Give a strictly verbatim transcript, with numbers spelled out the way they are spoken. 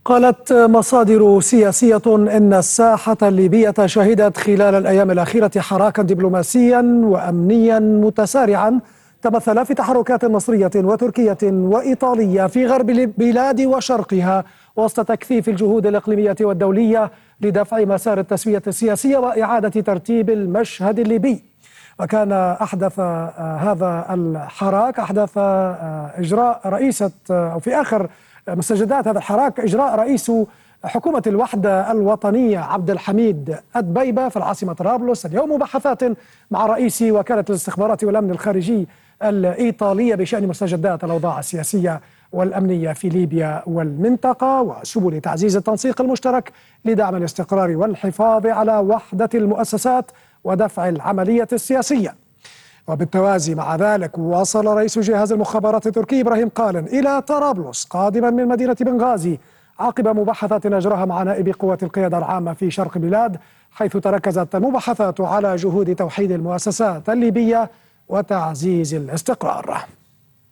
قالت مصادر سياسية إن الساحة الليبية شهدت خلال الأيام الأخيرة حراكا دبلوماسيا وأمنيا متسارعا تمثل في تحركات مصرية وتركية وإيطالية في غرب البلاد وشرقها، وسط تكثيف الجهود الإقليمية والدولية لدفع مسار التسوية السياسية وإعادة ترتيب المشهد الليبي. وكان أحدث هذا الحراك أحدث إجراء رئيسة أو في آخر مستجدات هذا الحراك إجراء رئيس حكومة الوحدة الوطنية عبد الحميد الدبيبة في العاصمة طرابلس اليوم مباحثات مع رئيس وكالة الاستخبارات والأمن الخارجي الإيطالية بشأن مستجدات الأوضاع السياسية والأمنية في ليبيا والمنطقة وسبل تعزيز التنسيق المشترك لدعم الاستقرار والحفاظ على وحدة المؤسسات ودفع العملية السياسية. وبالتوازي مع ذلك وصل رئيس جهاز المخابرات التركي إبراهيم قالن إلى طرابلس قادما من مدينة بنغازي عقب مباحثات أجراها مع نائب قوة القيادة العامة في شرق البلاد، حيث تركزت المباحثات على جهود توحيد المؤسسات الليبية وتعزيز الاستقرار.